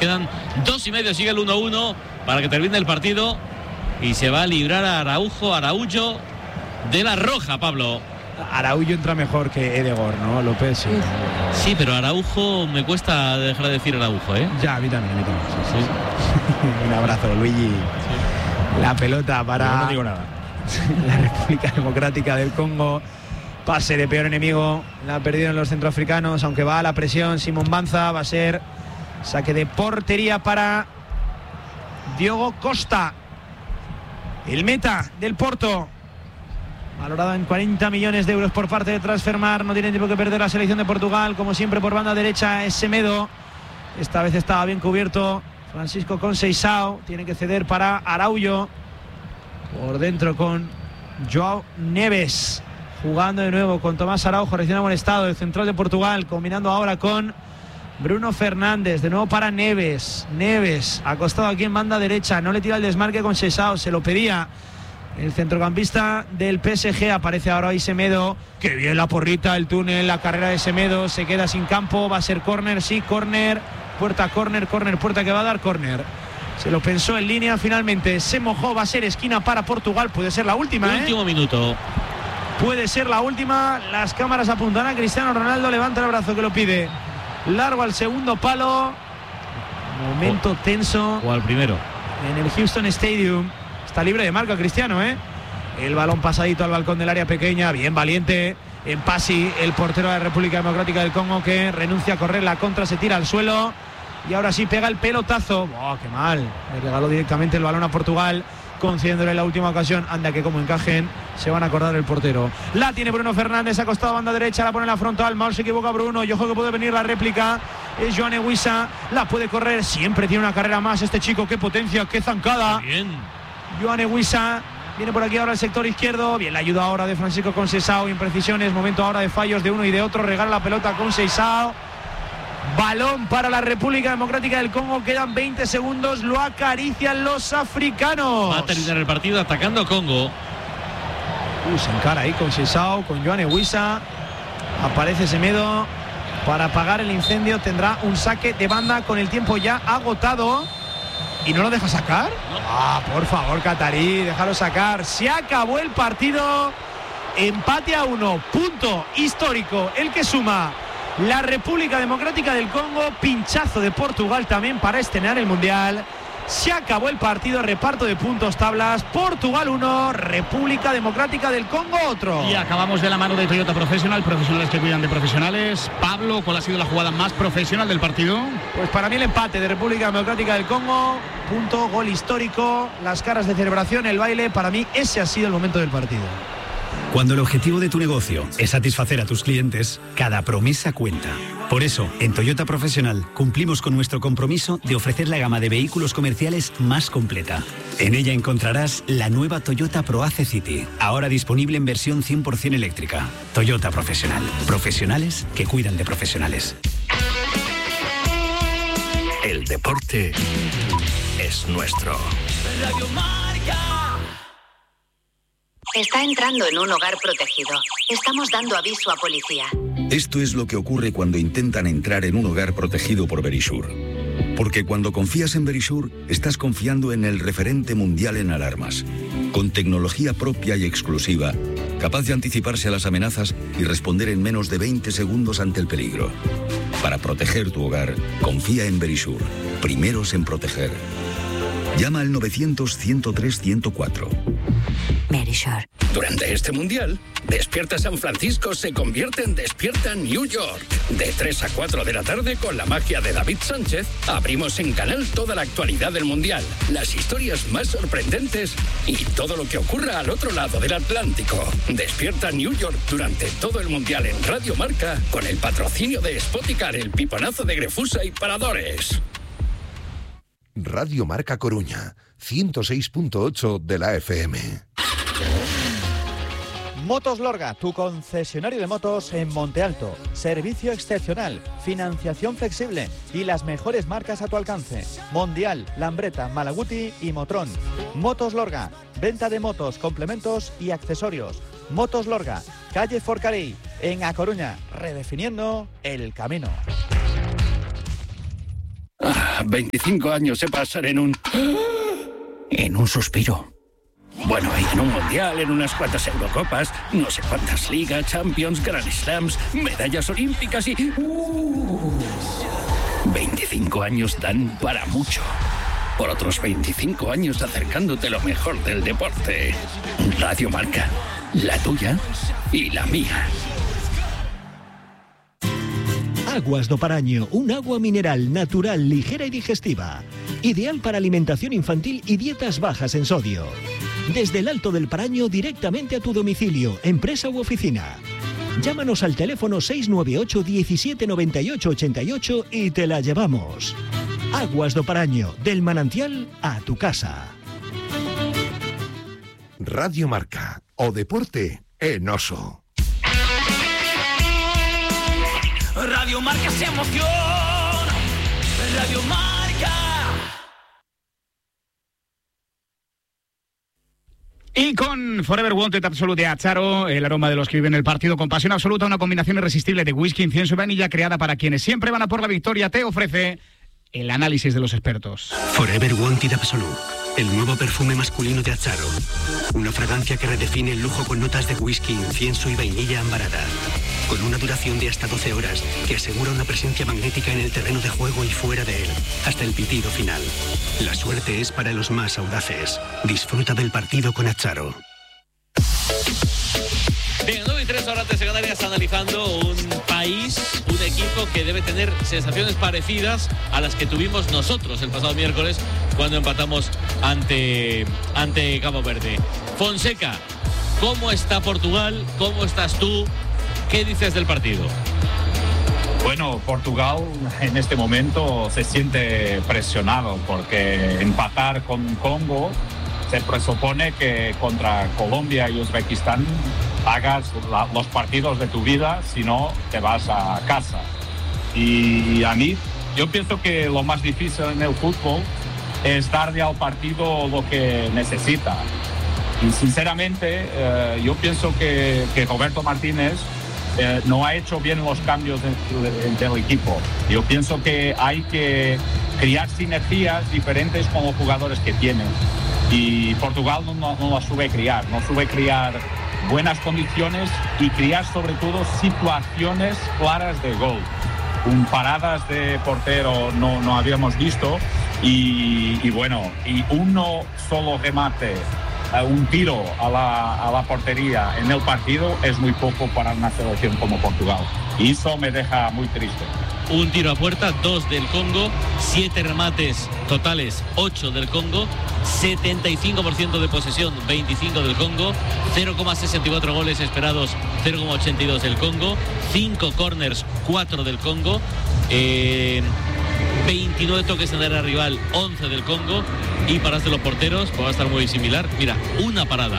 quedan 2:30, sigue el 1-1 para que termine el partido y se va a librar a Araújo de la roja, Pablo. Araújo entra mejor que Edegor, ¿no, López? Sí, pero Araújo me cuesta dejar de decir Araújo, ¿eh? Ya, a mí también. Sí. Un abrazo, Luigi. Sí. La pelota para no digo nada. La República Democrática del Congo. Pase de peor enemigo, la perdieron los centroafricanos, aunque va a la presión Simón Banza, va a ser saque de portería para Diogo Costa, el meta del Porto, valorado en 40 millones de euros por parte de Transfermarkt. No tiene tiempo que perder la selección de Portugal, como siempre por banda derecha es Semedo, esta vez estaba bien cubierto Francisco Conceição, tiene que ceder para Araújo, por dentro con João Neves, jugando de nuevo con Tomás Araujo, recién amonestado, el central de Portugal, combinando ahora con Bruno Fernández, de nuevo para Neves, acostado aquí en banda derecha, no le tira el desmarque con Conceição, se lo pedía el centrocampista del PSG, aparece ahora ahí Semedo, que bien la porrita, el túnel, la carrera de Semedo, se queda sin campo, va a ser córner, sí, córner, puerta que va a dar córner. Se lo pensó en línea, finalmente se mojó, va a ser esquina para Portugal, puede ser la última, Último minuto. Puede ser la última, las cámaras apuntan a Cristiano Ronaldo, levanta el brazo que lo pide largo al segundo palo, momento tenso. O al primero. En el Houston Stadium, está libre de marca Cristiano, el balón pasadito al balcón del área pequeña, bien valiente, en Pasi, el portero de la República Democrática del Congo, que renuncia a correr la contra, se tira al suelo y ahora sí pega el pelotazo. ¡Oh, qué mal! Le regaló directamente el balón a Portugal, concediéndole la última ocasión. Anda que como encajen se van a acordar el portero. La tiene Bruno Fernández, acostado a banda derecha, la pone en la frontal, mal se equivoca Bruno, y ojo que puede venir la réplica, es Yoane Wissa, la puede correr, siempre tiene una carrera más este chico, qué potencia, qué zancada. Bien. Yoane Wissa viene por aquí ahora al sector izquierdo, bien la ayuda ahora de Francisco Conceição, imprecisiones, momento ahora de fallos de uno y de otro, regala la pelota a Conceição. Balón para la República Democrática del Congo, quedan 20 segundos, lo acarician los africanos. Va a terminar el partido atacando Congo. Se encara ahí con Conceição, con Yoane Wissa, aparece Semedo para apagar el incendio, tendrá un saque de banda con el tiempo ya agotado. ¿Y no lo deja sacar? No. Por favor, Catarí, déjalo sacar. Se acabó el partido, empate a 1, punto histórico, el que suma la República Democrática del Congo, pinchazo de Portugal también para estrenar el Mundial. Se acabó el partido, reparto de puntos, tablas, Portugal 1, República Democrática del Congo otro. Y acabamos de la mano de Toyota Professional, profesionales que cuidan de profesionales. Pablo, ¿cuál ha sido la jugada más profesional del partido? Pues para mí el empate de República Democrática del Congo, punto, gol histórico, las caras de celebración, el baile, para mí ese ha sido el momento del partido. Cuando el objetivo de tu negocio es satisfacer a tus clientes, cada promesa cuenta. Por eso, en Toyota Professional cumplimos con nuestro compromiso de ofrecer la gama de vehículos comerciales más completa. En ella encontrarás la nueva Toyota ProAce City, ahora disponible en versión 100% eléctrica. Toyota Professional. Profesionales que cuidan de profesionales. El deporte es nuestro. Radio Marca. Está entrando en un hogar protegido. Estamos dando aviso a policía. Esto es lo que ocurre cuando intentan entrar en un hogar protegido por Verisure. Porque cuando confías en Verisure, estás confiando en el referente mundial en alarmas. Con tecnología propia y exclusiva, capaz de anticiparse a las amenazas y responder en menos de 20 segundos ante el peligro. Para proteger tu hogar, confía en Verisure. Primeros en proteger. Llama al 900-103-104. Verisure. Durante este mundial, Despierta San Francisco se convierte en Despierta New York. De 3 a 4 de la tarde, con la magia de David Sánchez, abrimos en Canal toda la actualidad del mundial, las historias más sorprendentes y todo lo que ocurra al otro lado del Atlántico. Despierta New York durante todo el mundial en Radio Marca, con el patrocinio de Spoticar, el piponazo de Grefusa y Paradores. Radio Marca Coruña, 106.8 de la FM. Motos Lorga, tu concesionario de motos en Monte Alto. Servicio excepcional, financiación flexible y las mejores marcas a tu alcance. Mondial, Lambretta, Malaguti y Motrón. Motos Lorga, venta de motos, complementos y accesorios. Motos Lorga, calle Forcarey, en A Coruña, redefiniendo el camino. 25 años se pasan en un suspiro. Bueno, en un mundial, en unas cuantas Eurocopas, no sé cuántas ligas, Champions, Grand Slams, medallas olímpicas y... 25 años dan para mucho. Por otros 25 años acercándote lo mejor del deporte. Radio Marca, la tuya y la mía. Aguas do Paraño, un agua mineral natural, ligera y digestiva. Ideal para alimentación infantil y dietas bajas en sodio. Desde el Alto del Paraño directamente a tu domicilio, empresa u oficina. Llámanos al teléfono 698 17 98 88 y te la llevamos. Aguas do Paraño, del manantial a tu casa. Radio Marca, o deporte en Oso. Radio Marca se emoción. Radio Marca. Y con Forever Wanted Absolute de Acharo, el aroma de los que viven el partido con pasión absoluta, una combinación irresistible de whisky, incienso y vainilla creada para quienes siempre van a por la victoria, te ofrece el análisis de los expertos. Forever Wanted Absolute, el nuevo perfume masculino de Acharo. Una fragancia que redefine el lujo con notas de whisky, incienso y vainilla ambarada. Con una duración de hasta 12 horas que asegura una presencia magnética en el terreno de juego y fuera de él, hasta el pitido final. La suerte es para los más audaces. Disfruta del partido con Acharo. Bien, 9 y 3 horas antes de Canarias, analizando un país, un equipo que debe tener sensaciones parecidas a las que tuvimos nosotros el pasado miércoles cuando empatamos ante Cabo Verde. Fonseca, ¿cómo está Portugal? ¿Cómo estás tú? ¿Qué dices del partido? Bueno, Portugal en este momento se siente presionado porque empatar con Congo se presupone que contra Colombia y Uzbekistán hagas los partidos de tu vida, si no te vas a casa. Y a mí, yo pienso que lo más difícil en el fútbol es darle al partido lo que necesita. Y sinceramente, yo pienso que Roberto Martínez no ha hecho bien los cambios del equipo. Yo pienso que hay que crear sinergias diferentes con los jugadores que tiene. Y Portugal no las sabe crear, no sabe crear buenas condiciones y crear sobre todo situaciones claras de gol. Paradas de portero no habíamos visto y bueno, y uno solo remate, un tiro a la portería en el partido es muy poco para una selección como Portugal. Y eso me deja muy triste. Un tiro a puerta, 2 del Congo, 7 remates totales, 8 del Congo, 75% de posesión, 25 del Congo, 0,64 goles esperados, 0,82 del Congo, 5 corners, 4 del Congo, 29 toques en el área rival, 11 del Congo, y paradas de los porteros, pues va a estar muy similar. Mira, una parada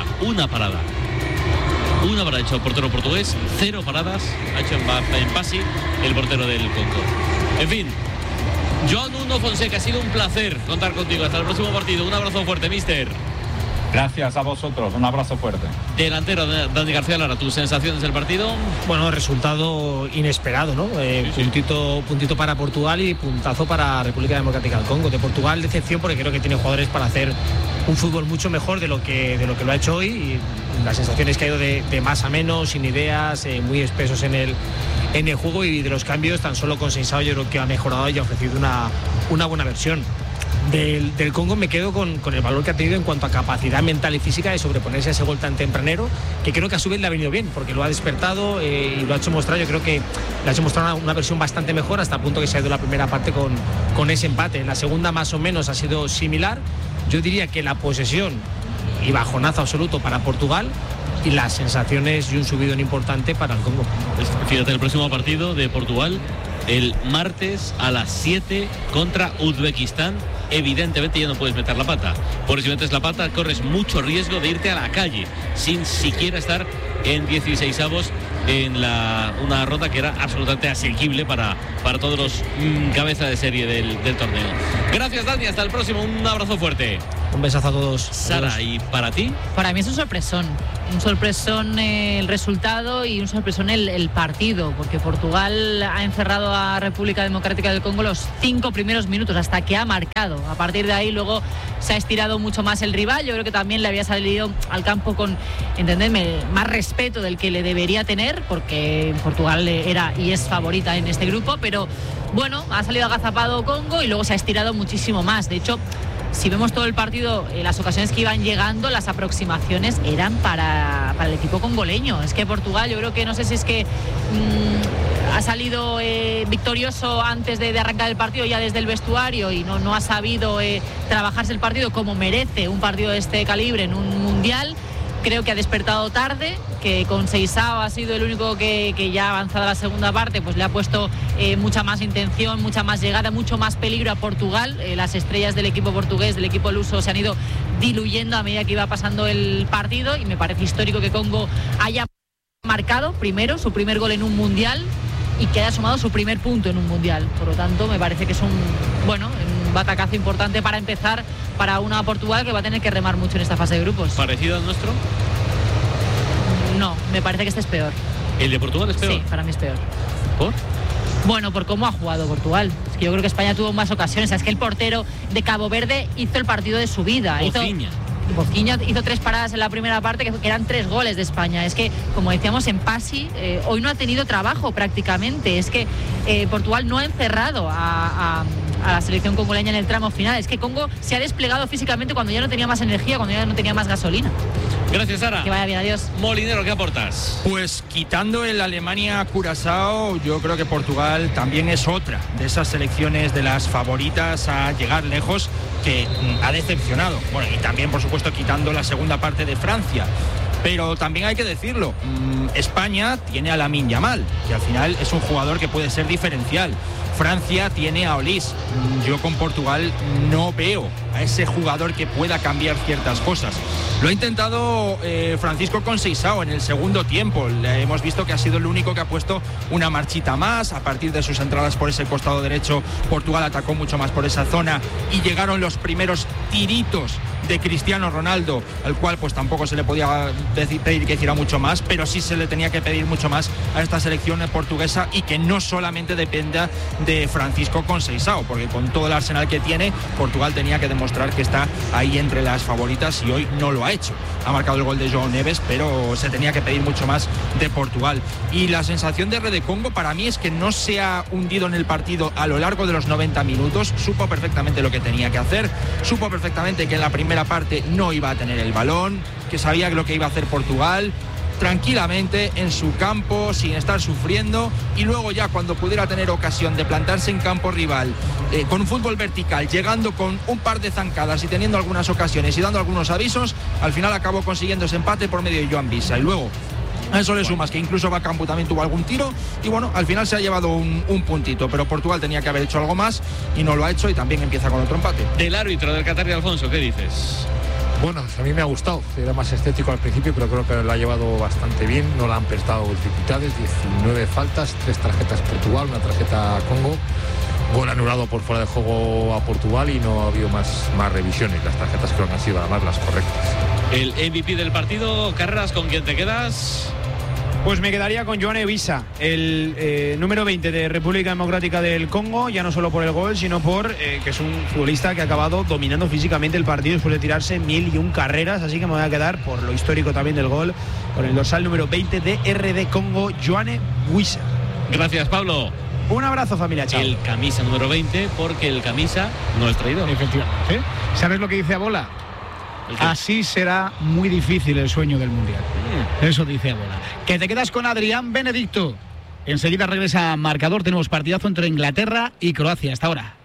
ha hecho el portero portugués, 0 paradas ha hecho en Pasi el portero del Congo. En fin, Joan Nuno Fonseca, ha sido un placer contar contigo. Hasta el próximo partido. Un abrazo fuerte, mister. Gracias a vosotros, un abrazo fuerte. Delantero Dani García Lara, tus sensaciones del partido. Bueno, resultado inesperado, ¿no? Puntito para Portugal y puntazo para República Democrática del Congo. De Portugal, decepción, porque creo que tiene jugadores para hacer un fútbol mucho mejor de lo que lo ha hecho hoy, y las sensaciones que ha ido de más a menos, sin ideas, muy espesos en el juego, y de los cambios tan solo con Seinsao yo creo que ha mejorado y ha ofrecido una buena versión. Del Congo me quedo con el valor que ha tenido en cuanto a capacidad mental y física de sobreponerse a ese gol tan tempranero, que creo que a su vez le ha venido bien, porque lo ha despertado y lo ha hecho mostrar. Yo creo que le ha hecho mostrar una versión bastante mejor, hasta el punto que se ha ido la primera parte con ese empate. En la segunda más o menos ha sido similar. Yo diría que la posesión y bajonazo absoluto para Portugal, y las sensaciones y un subidón importante para el Congo. Fíjate, el próximo partido de Portugal el martes a las 7 contra Uzbekistán. Evidentemente ya no puedes meter la pata, porque si metes la pata corres mucho riesgo de irte a la calle sin siquiera estar en 16avos en una ronda que era absolutamente asequible para todos los cabezas de serie del torneo. Gracias, Dani, hasta el próximo, un abrazo fuerte. Un besazo a todos. Sara, ¿y para ti? Para mí es un sorpresón el resultado y un sorpresón el partido, porque Portugal ha encerrado a República Democrática del Congo los 5 primeros minutos, hasta que ha marcado. A partir de ahí luego se ha estirado mucho más el rival. Yo creo que también le había salido al campo con, entendedme, más respeto del que le debería tener, porque Portugal era y es favorita en este grupo, pero bueno, ha salido agazapado Congo y luego se ha estirado muchísimo más. De hecho, si vemos todo el partido, las ocasiones que iban llegando, las aproximaciones eran para el equipo congoleño. Es que Portugal, yo creo que no sé si es que ha salido victorioso antes de arrancar el partido, ya desde el vestuario, y no ha sabido trabajarse el partido como merece un partido de este calibre en un mundial. Creo que ha despertado tarde, que con Seixao ha sido el único que ya avanzada la segunda parte, pues le ha puesto mucha más intención, mucha más llegada, mucho más peligro a Portugal. Las estrellas del equipo portugués, del equipo luso, se han ido diluyendo a medida que iba pasando el partido, y me parece histórico que Congo haya marcado primero su primer gol en un mundial y que haya sumado su primer punto en un mundial. Por lo tanto, me parece que es un batacazo importante para empezar para una Portugal que va a tener que remar mucho en esta fase de grupos. ¿Parecido al nuestro? No, me parece que este es peor. ¿El de Portugal es peor? Sí, para mí es peor. ¿Por? Bueno, por cómo ha jugado Portugal. Es que yo creo que España tuvo más ocasiones. Es que el portero de Cabo Verde hizo el partido de su vida. Bociña hizo 3 paradas en la primera parte, que eran 3 goles de España. Es que, como decíamos en Pasi, hoy no ha tenido trabajo prácticamente. Es que Portugal no ha encerrado a la selección congoleña en el tramo final. Es que Congo se ha desplegado físicamente cuando ya no tenía más energía, cuando ya no tenía más gasolina. Gracias, Sara. Que vaya bien, adiós. Molinero, ¿qué aportas? Pues quitando el Alemania-Curazao, yo creo que Portugal también es otra de esas selecciones de las favoritas a llegar lejos, que ha decepcionado. Bueno, y también, por supuesto, quitando la segunda parte de Francia. Pero también hay que decirlo, España tiene a Lamine Yamal, que al final es un jugador que puede ser diferencial. Francia tiene a Olís. Yo con Portugal no veo a ese jugador que pueda cambiar ciertas cosas. Lo ha intentado Francisco con Seixao en el segundo tiempo. Hemos visto que ha sido el único que ha puesto una marchita más. A partir de sus entradas por ese costado derecho, Portugal atacó mucho más por esa zona y llegaron los primeros tiritos de Cristiano Ronaldo, al cual pues tampoco se le podía pedir que hiciera mucho más, pero sí se le tenía que pedir mucho más a esta selección portuguesa, y que no solamente dependa de Francisco con Seixao, porque con todo el arsenal que tiene, Portugal tenía que demostrar que está ahí entre las favoritas, y hoy no lo ha hecho. Ha marcado el gol de João Neves, pero se tenía que pedir mucho más de Portugal. Y la sensación de RD Congo para mí es que no se ha hundido en el partido a lo largo de los 90 minutos, supo perfectamente lo que tenía que hacer, supo perfectamente que en la primera parte no iba a tener el balón, que sabía lo que iba a hacer Portugal, tranquilamente en su campo, sin estar sufriendo, y luego ya cuando pudiera tener ocasión de plantarse en campo rival con un fútbol vertical, llegando con un par de zancadas y teniendo algunas ocasiones y dando algunos avisos, al final acabó consiguiendo ese empate por medio de Joan Visa. Y luego a eso le sumas que incluso Bacambu también tuvo algún tiro, y bueno, al final se ha llevado un puntito, pero Portugal tenía que haber hecho algo más y no lo ha hecho, y también empieza con otro empate. Del árbitro del Qatari, Alfonso, ¿qué dices? Bueno, a mí me ha gustado, era más estético al principio, pero creo que lo ha llevado bastante bien, no le han prestado dificultades, 19 faltas, 3 tarjetas Portugal, una tarjeta Congo, gol anulado por fuera de juego a Portugal, y no ha habido más revisiones. Las tarjetas creo que han sido además las correctas. El MVP del partido, Carreras, ¿con quién te quedas? Pues me quedaría con João Visa, el número 20 de República Democrática del Congo, ya no solo por el gol, sino por que es un futbolista que ha acabado dominando físicamente el partido después de tirarse 1001 carreras, así que me voy a quedar, por lo histórico también del gol, con el dorsal número 20 de RD Congo, João Visa. Gracias, Pablo. Un abrazo, familia, chao. El camisa número 20, porque el camisa no es traidor. Efectivamente. ¿Sabes lo que dice Abola? Así será muy difícil el sueño del Mundial. Eso dice Abola. Que te quedas con Adrián Benedicto. Enseguida regresa Marcador. Tenemos partidazo entre Inglaterra y Croacia. Hasta ahora.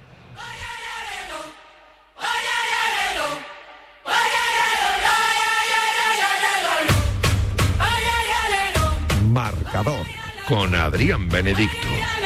Marcador con Adrián Benedicto.